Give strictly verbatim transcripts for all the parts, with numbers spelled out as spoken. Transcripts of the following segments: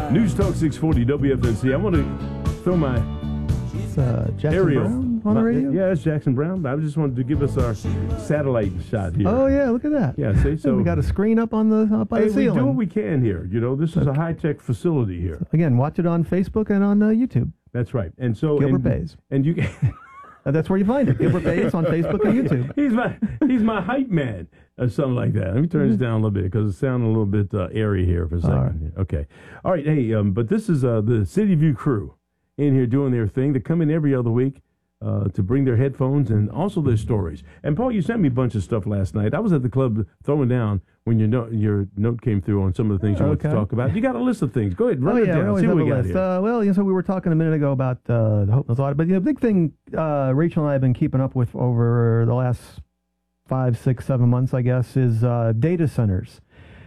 News Talk six forty W F N C. I want to throw my It's uh, Jackson aerial Brown on my, the radio? Yeah, it's Jackson Brown. I just wanted to give us our satellite shot here. Oh, yeah, look at that. Yeah, see, so we got a screen up on the up by hey, the ceiling. we do what we can here. You know, this is a high-tech facility here. Again, watch it on Facebook and on uh, YouTube. That's right. And so Gilbert and, Bays. And you Uh, that's where you find it. Gilbert Bays on Facebook and YouTube. He's my he's my hype man or something like that. Let me turn this down a little bit because it's sounding a little bit uh, airy here for a second. All right. Okay. All right. Hey, um, but this is uh, the City View crew in here doing their thing. They come in every other week uh, to bring their headphones and also their stories. And Paul, you sent me a bunch of stuff last night. I was at the club throwing down when your note your note came through on some of the things you want to Okay. talk about. You got a list of things. Go ahead, run Oh, it yeah, we down. always See have what a we got list. here. Uh, well, you know, so we were talking a minute ago about uh, the Hope Mills audit, but you know, the big thing uh, Rachel and I have been keeping up with over the last five, six, seven months, I guess, is uh, data centers.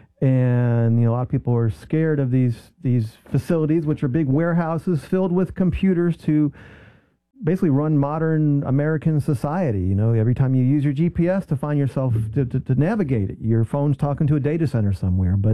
And you know, a lot of people are scared of these these facilities, which are big warehouses filled with computers to basically run modern American society. You know, every time you use your G P S to find yourself to, to, to navigate it, your phone's talking to a data center somewhere. But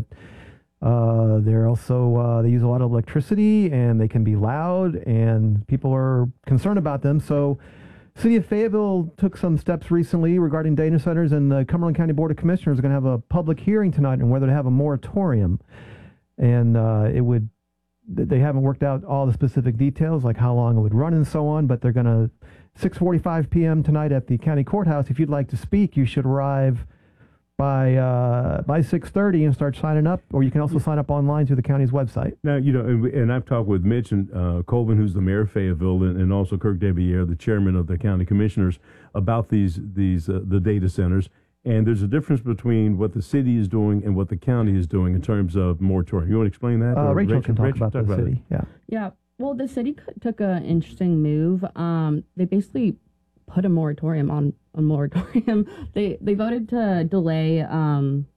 uh, they're also uh, they use a lot of electricity and they can be loud, and people are concerned about them. So, City of Fayetteville took some steps recently regarding data centers, and the Cumberland County Board of Commissioners are going to have a public hearing tonight on whether to have a moratorium. And uh, it would they haven't worked out all the specific details, like how long it would run and so on, but they're going to, six forty-five p.m. tonight at the county courthouse. If you'd like to speak, you should arrive by uh, by six thirty and start signing up, or you can also sign up online through the county's website. Now, you know, and, we- and I've talked with Mitch and uh, Colvin, who's the mayor of Fayetteville, and, and also Kirk Deviere, the chairman of the county commissioners, about these these uh, the data centers. And there's a difference between what the city is doing and what the county is doing in terms of moratorium. You want to explain that? Uh, Or Rachel, can talk Rachel, about the it. city. Yeah. Yeah. Well, the city c- took an interesting move. Um, they basically put a moratorium on a moratorium. they they voted to delay um,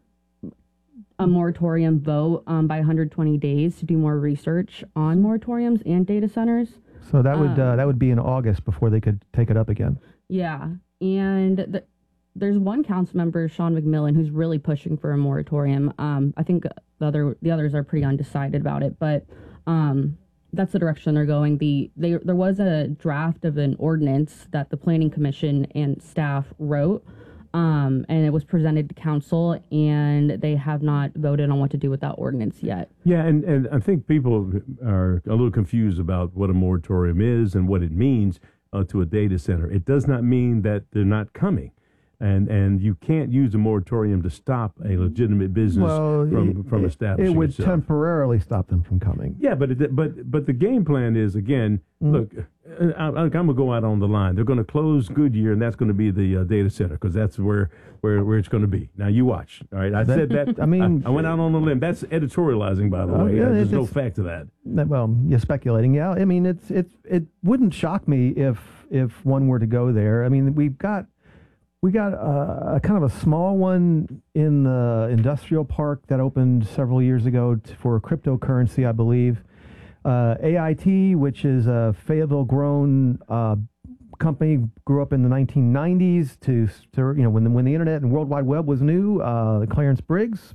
a moratorium vote um, by one hundred twenty days to do more research on moratoriums and data centers. So that would uh, Um, that would be in August before they could take it up again. Yeah, and the, there's one council member, Sean McMillan, who's really pushing for a moratorium. Um, I think the other the others are pretty undecided about it, but um, that's the direction they're going. The they, there was a draft of an ordinance that the Planning Commission and staff wrote, um, and it was presented to council, and they have not voted on what to do with that ordinance yet. Yeah, and, and I think people are a little confused about what a moratorium is and what it means uh, to a data center. It does not mean that they're not coming. And and you can't use a moratorium to stop a legitimate business Well, from, it, from it- establishing it would itself. temporarily stop them from coming. Yeah, but it, but but the game plan is, again, Mm. look, I, I, I'm going to go out on the line. They're going to close Goodyear, and that's going to be the uh, data center because that's where, where where it's going to be. Now, you watch, all right? I That- said that. I mean- I, I went out on a limb. That's editorializing, by the Oh, way. yeah, Uh, There's it- no it's- fact to that. That- Well, you're speculating. Yeah, I mean, it's it's it wouldn't shock me if if one were to go there. I mean, we've got we got a, a kind of a small one in the industrial park that opened several years ago t- for cryptocurrency, I believe. Uh, A I T, which is a Fayetteville-grown uh, company, grew up in the nineteen nineties to, to you know when the, when the internet and World Wide Web was new. Uh, Clarence Briggs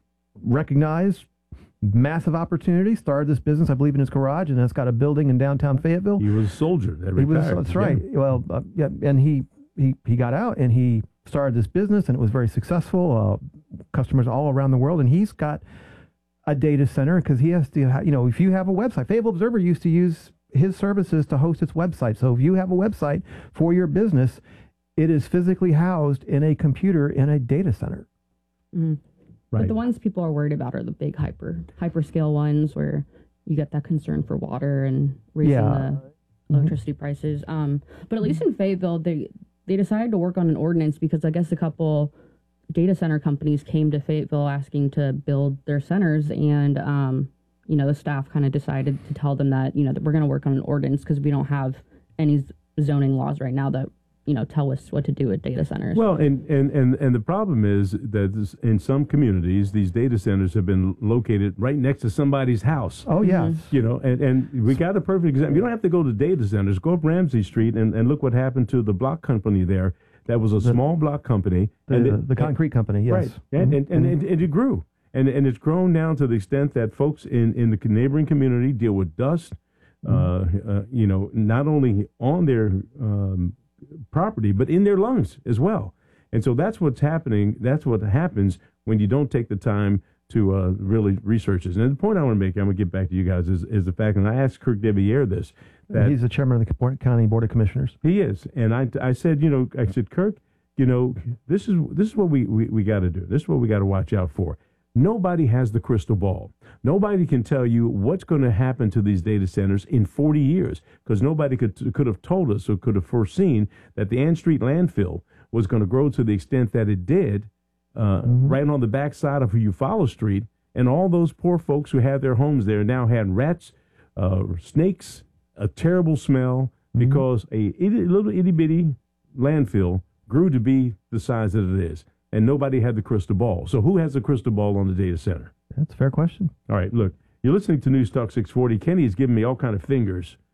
recognized massive opportunity, started this business, I believe, in his garage, and it's got a building in downtown Fayetteville. He was a soldier that He was, retired. that's right. Well, uh, yeah, and he, he he got out and he started this business, and it was very successful. Uh, customers all around the world, and he's got a data center because he has to. ha- You know, if you have a website, Fayetteville Observer used to use his services to host its website. So if you have a website for your business, it is physically housed in a computer in a data center. Mm. Right. But the ones people are worried about are the big hyper hyperscale ones where you get that concern for water and raising Yeah. the electricity prices. Um, but at least in Fayetteville, they they decided to work on an ordinance because I guess a couple data center companies came to Fayetteville asking to build their centers, and um, you know, the staff kind of decided to tell them that, you know, that we're going to work on an ordinance because we don't have any z- zoning laws right now that, you know, tell us what to do with data centers. Well, and, and, and, and the problem is that this, in some communities, these data centers have been located right next to somebody's house. Oh yes. You know, and, and we got a perfect example. You don't have to go to data centers. Go up Ramsey Street and, and look what happened to the block company there. That was a small block company. The, and the, it- the concrete company, yes. Right. And, and, and, and, and it grew. And and it's grown down to the extent that folks in, in the neighboring community deal with dust, mm-hmm. uh, uh, you know, not only on their um, property, but in their lungs as well. And so that's what's happening. That's what happens when you don't take the time to uh, really research this. And the point I want to make, I'm going to get back to you guys, is, is the fact, and I asked Kirk Deviere this. That He's the chairman of the County Board of Commissioners. He is. And I, I said, you know, I said, Kirk, you know, this is this is what we, we, we got to do. This is what we got to watch out for. Nobody has the crystal ball. Nobody can tell you what's going to happen to these data centers in forty years, because nobody could could have told us or could have foreseen that the Ann Street landfill was going to grow to the extent that it did, uh, mm-hmm. right on the backside of Eufaula Street, and all those poor folks who had their homes there now had rats, uh, snakes, a terrible smell, mm-hmm. because a itty, little itty bitty landfill grew to be the size that it is, and nobody had the crystal ball. So who has the crystal ball on the data center? That's a fair question. All right, look, you're listening to News Talk six forty. Kenny has given me all kind of fingers